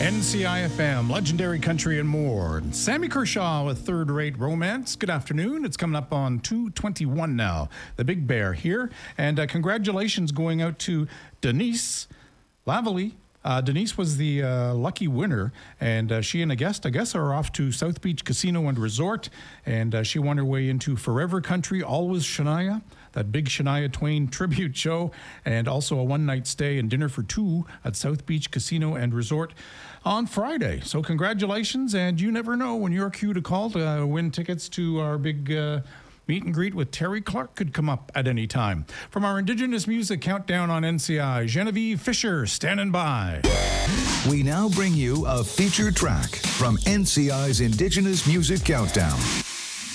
NCIFM, Legendary Country and more. And Sammy Kershaw with Third Rate Romance. Good afternoon. It's coming up on 2:21 now. The Big Bear here. And congratulations going out to Denise Lavalley. Denise was the lucky winner, and she and a guest, I guess, are off to South Beach Casino and Resort, and she won her way into Forever Country, Always Shania, that big Shania Twain tribute show, and also a one-night stay and dinner for two at South Beach Casino and Resort on Friday. So congratulations, and you never know when your cue to call to win tickets to our big meet and greet with Terry Clark could come up at any time. From our Indigenous Music Countdown on NCI, Genevieve Fisher standing by. We now bring you a feature track from NCI's Indigenous Music Countdown.